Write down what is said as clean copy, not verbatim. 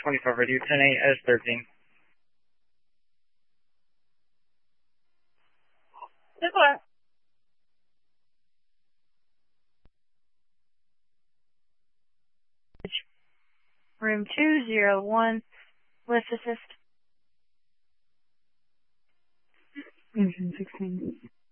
25 radio, 10 S13. Room 201, lift assist. Engine 16.